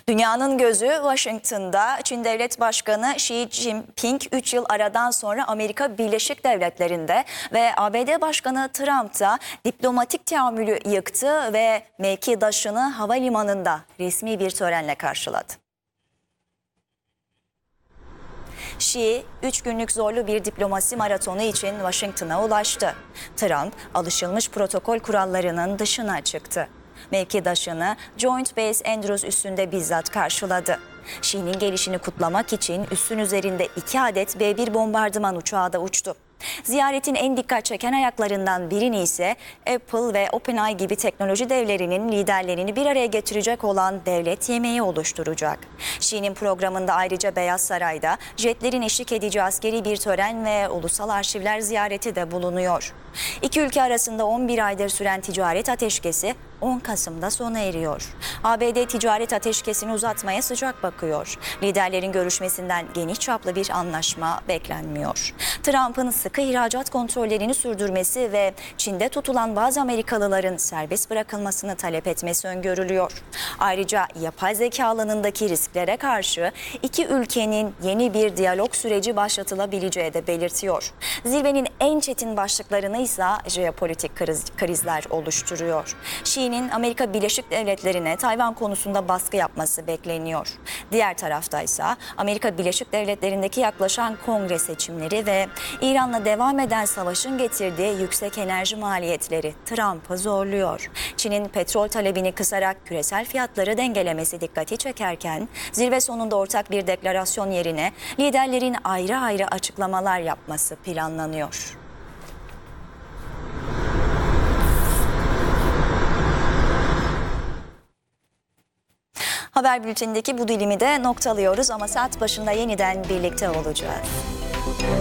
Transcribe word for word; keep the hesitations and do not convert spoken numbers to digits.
Dünyanın gözü Washington'da. Çin Devlet Başkanı Xi Jinping üç yıl aradan sonra Amerika Birleşik Devletleri'nde ve A B D Başkanı Trump da diplomatik teamülü yıktı ve mevkidaşını havalimanında resmi bir törenle karşıladı. Xi, üç günlük zorlu bir diplomasi maratonu için Washington'a ulaştı. Trump, alışılmış protokol kurallarının dışına çıktı. Mevkidaşını Joint Base Andrews üssünde bizzat karşıladı. Xi'nin gelişini kutlamak için üssün üzerinde iki adet B bir bombardıman uçağı da uçtu. Ziyaretin en dikkat çeken ayaklarından birini ise Apple ve OpenAI gibi teknoloji devlerinin liderlerini bir araya getirecek olan devlet yemeği oluşturacak. Xi'nin programında ayrıca Beyaz Saray'da jetlerin eşlik edeceği askeri bir tören ve ulusal arşivler ziyareti de bulunuyor. İki ülke arasında on bir aydır süren ticaret ateşkesi on Kasım'da sona eriyor. A B D ticaret ateşkesini uzatmaya sıcak bakıyor. Liderlerin görüşmesinden geniş çaplı bir anlaşma beklenmiyor. Trump'ın sıkı ihracat kontrollerini sürdürmesi ve Çin'de tutulan bazı Amerikalıların serbest bırakılmasını talep etmesi öngörülüyor. Ayrıca yapay zeka alanındaki risklere karşı iki ülkenin yeni bir diyalog süreci başlatılabileceği de belirtiyor. Zirvenin en çetin başlıklarını ise jeopolitik kriz, krizler oluşturuyor. Xi'nin Amerika Birleşik Devletleri'ne Tayvan konusunda baskı yapması bekleniyor. Diğer tarafta ise Amerika Birleşik Devletleri'ndeki yaklaşan kongre seçimleri ve İran'la devam eden savaşın getirdiği yüksek enerji maliyetleri Trump'ı zorluyor. Çin'in petrol talebini kısarak küresel fiyatları dengelemesi dikkati çekerken zirve sonunda ortak bir deklarasyon yerine liderlerin ayrı ayrı açıklamalar yapması planlanıyor. Haber bültenindeki bu dilimi de noktalıyoruz ama saat başında yeniden birlikte olacağız.